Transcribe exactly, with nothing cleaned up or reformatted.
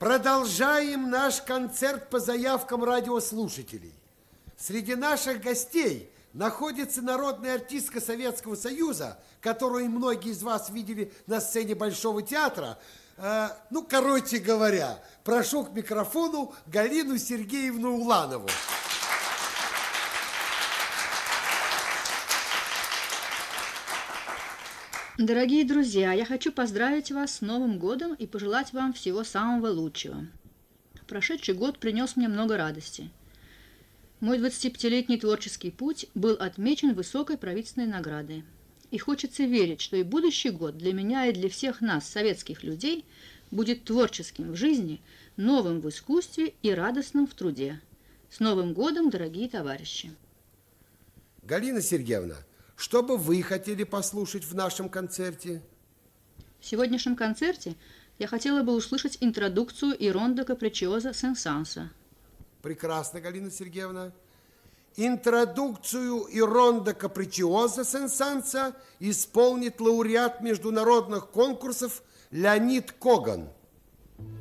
Продолжаем наш концерт по заявкам радиослушателей. Среди наших гостей находится народная артистка Советского Союза, которую многие из вас видели на сцене Большого театра. Э, ну, короче говоря, прошу к микрофону Галину Сергеевну Уланову. Дорогие друзья, я хочу поздравить вас с Новым годом и пожелать вам всего самого лучшего. Прошедший год принес мне много радости. Мой двадцатипятилетний творческий путь был отмечен высокой правительственной наградой. И хочется верить, что и будущий год для меня и для всех нас, советских людей, будет творческим в жизни, новым в искусстве и радостным в труде. С Новым годом, дорогие товарищи! Галина Сергеевна, что бы вы хотели послушать в нашем концерте? В сегодняшнем концерте я хотела бы услышать интродукцию и рондо капричиоза Сен-Санса. Прекрасно, Галина Сергеевна. Интродукцию и рондо капричиоза Сен-Санса исполнит лауреат международных конкурсов Леонид Коган.